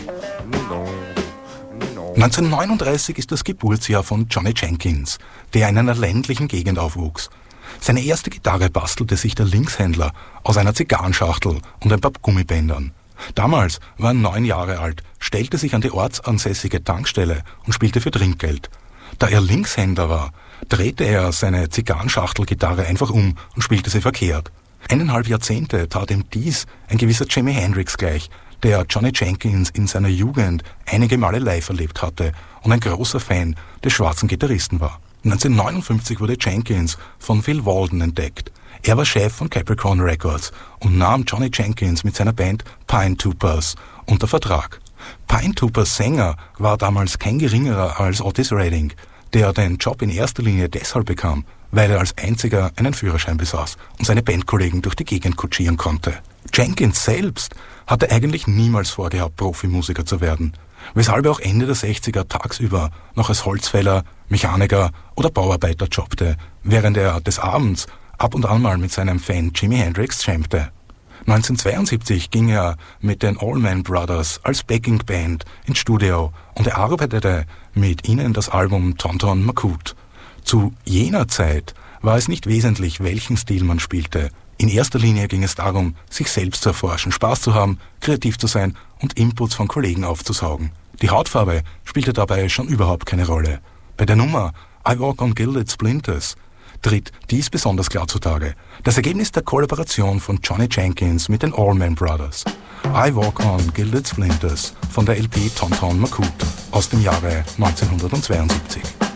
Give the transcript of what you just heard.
1939 ist das Geburtsjahr von Johnny Jenkins, der in einer ländlichen Gegend aufwuchs. Seine erste Gitarre bastelte sich der Linkshändler aus einer Zigarrenschachtel und ein paar Gummibändern. Damals war er 9 Jahre alt, stellte sich an die ortsansässige Tankstelle und spielte für Trinkgeld. Da er Linkshänder war, drehte er seine Zigarrenschachtelgitarre einfach um und spielte sie verkehrt. 1,5 Jahrzehnte tat ihm dies ein gewisser Jimi Hendrix gleich, der Johnny Jenkins in seiner Jugend einige Male live erlebt hatte und ein großer Fan des schwarzen Gitarristen war. 1959 wurde Jenkins von Phil Walden entdeckt. Er war Chef von Capricorn Records und nahm Johnny Jenkins mit seiner Band Pine Troopers unter Vertrag. Pine Troopers Sänger war damals kein geringerer als Otis Redding, der den Job in erster Linie deshalb bekam, weil er als einziger einen Führerschein besaß und seine Bandkollegen durch die Gegend kutschieren konnte. Jenkins selbst hatte eigentlich niemals vorgehabt, Profimusiker zu werden, weshalb er auch Ende der 60er tagsüber noch als Holzfäller, Mechaniker oder Bauarbeiter jobbte, während er des Abends ab und an mal mit seinem Fan Jimi Hendrix jammte. 1972 ging er mit den Allman Brothers als Backingband ins Studio und er arbeitete mit ihnen das Album Tonton Macoute. Zu jener Zeit war es nicht wesentlich, welchen Stil man spielte. In erster Linie ging es darum, sich selbst zu erforschen, Spaß zu haben, kreativ zu sein und Inputs von Kollegen aufzusaugen. Die Hautfarbe spielte dabei schon überhaupt keine Rolle. Bei der Nummer I Walk on Gilded Splinters tritt dies besonders klar zutage. Das Ergebnis der Kollaboration von Johnny Jenkins mit den Allman Brothers. I Walk on Gilded Splinters von der LP Tonton Macoute aus dem Jahre 1972.